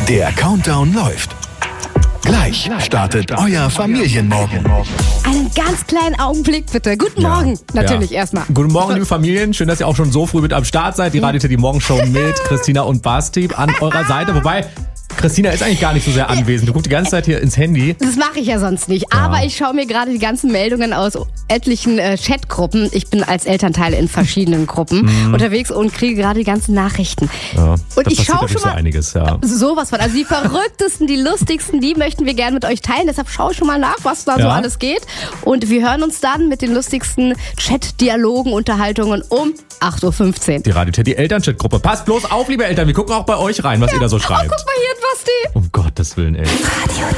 Der Countdown läuft. Gleich startet euer Familienmorgen. Einen ganz kleinen Augenblick bitte. Guten Morgen, natürlich erstmal. Guten Morgen, liebe Familien. Schön, dass ihr auch schon so früh mit am Start seid. Die Radio Teddy Morgenshow mit Christina und Basti an eurer Seite. Wobei, Christina ist eigentlich gar nicht so sehr anwesend. Du guckst die ganze Zeit hier ins Handy. Das mache ich ja sonst nicht. Aber ich schaue mir gerade die ganzen Meldungen aus etlichen Chatgruppen. Ich bin als Elternteil in verschiedenen Gruppen unterwegs und kriege gerade die ganzen Nachrichten. Ja, und ich schaue schon so mal einiges, ja. sowas von. Also die verrücktesten, die lustigsten, die möchten wir gerne mit euch teilen. Deshalb schaue ich schon mal nach, was da so alles geht. Und wir hören uns dann mit den lustigsten Chat-Dialogen, Unterhaltungen um 8.15 Uhr. Die Radio Teddy Elternchat-Gruppe. Passt bloß auf, liebe Eltern. Wir gucken auch bei euch rein, was ihr da so schreibt. Oh, guck mal hier, Basti. Um Gottes Willen, ey. Radio